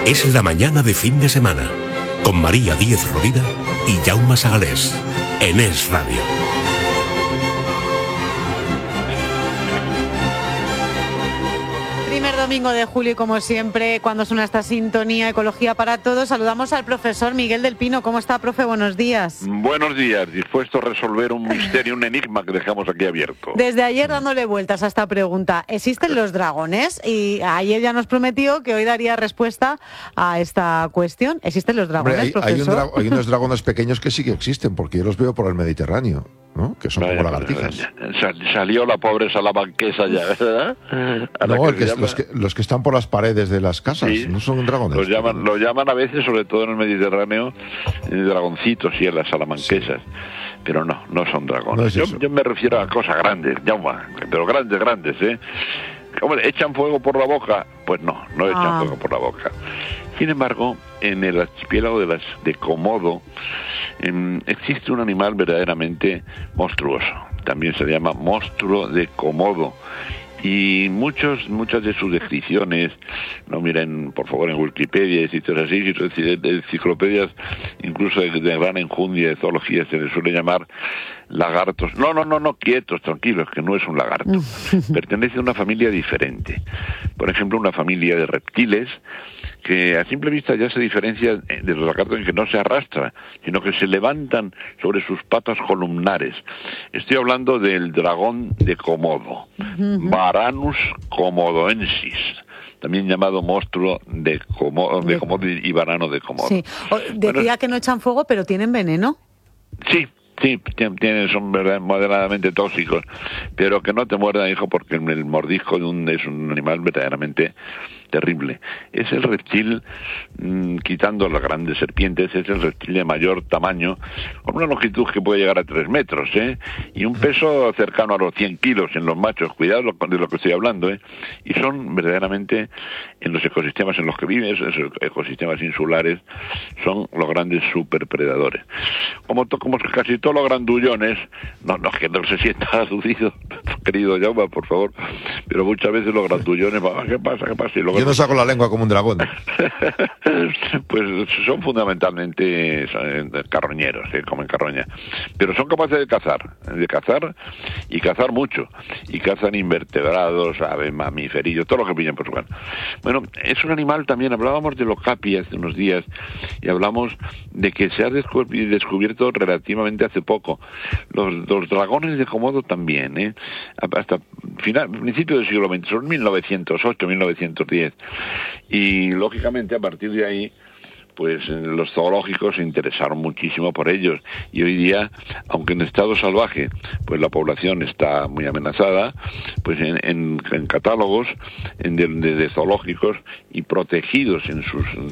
Es la mañana de fin de semana, con María Díez Rovira y Jaume Sagalés, en Es Radio. Primer domingo de julio y como siempre, cuando suena esta sintonía Ecología para Todos, saludamos al profesor Miguel del Pino. ¿Cómo está, profe? Buenos días. Buenos días, dispuesto a resolver un misterio, un enigma que dejamos aquí abierto. Desde ayer dándole vueltas a esta pregunta, ¿existen los dragones? Y ayer ya nos prometió que hoy daría respuesta a esta cuestión. ¿Existen los dragones, Hombre, profesor? hay unos dragones pequeños que sí que existen, porque yo los veo por el Mediterráneo, ¿no? Que son como lagartijas. Salió la pobre salamanquesa ya, ¿verdad? No, los que están por las paredes de las casas, sí, no son dragones. Lo llaman a veces, sobre todo en el Mediterráneo, dragoncitos y en las salamanquesas. Sí. Pero no son dragones. No es yo me refiero a cosas grandes, pero grandes, ¿eh? Hombre, ¿echan fuego por la boca? Pues no echan fuego por la boca. Sin embargo, en el archipiélago de Komodo existe un animal verdaderamente monstruoso. También se llama monstruo de Komodo. Y muchas de sus descripciones, no miren por favor en Wikipedia y sitios así, enciclopedias incluso de gran enjundia de zoología, se les suele llamar lagartos. No, quietos, tranquilos, que no es un lagarto. Pertenece a una familia diferente. Por ejemplo, una familia de reptiles que a simple vista ya se diferencia de los lagartos en que no se arrastra, sino que se levantan sobre sus patas columnares. Estoy hablando del dragón de Komodo, Varanus komodoensis, también llamado monstruo de Komodo y varano de Komodo. Sí. Decía que no echan fuego, pero tienen veneno. Sí, son moderadamente tóxicos, pero que no te muerdan, hijo, porque el mordisco es un animal verdaderamente terrible. Es el reptil, quitando las grandes serpientes, es el reptil de mayor tamaño, con una longitud que puede llegar a 3 metros, y un peso cercano a los 100 kilos en los machos. Cuidado de lo que estoy hablando, y son verdaderamente, en los ecosistemas en los que viven, esos ecosistemas insulares, son los grandes superpredadores. Como casi todos los grandullones, no que no se sienta aludido, querido Jaume, por favor, pero muchas veces los grandullones, ¿qué pasa? Y luego, yo no saco la lengua como un dragón. Pues son fundamentalmente carroñeros, comen carroña, pero son capaces de cazar y cazar mucho, y cazan invertebrados, aves, mamíferillos, todo lo que pillan por su mano. Bueno, es un animal también, hablábamos de Okapi hace unos días, y hablamos de que se ha descubierto relativamente hace poco. Los dragones de Komodo también, hasta principio del siglo XX, son 1908, 1910, y lógicamente a partir de ahí pues los zoológicos se interesaron muchísimo por ellos, y hoy día, aunque en estado salvaje, pues la población está muy amenazada, pues en catálogos de zoológicos y protegidos en sus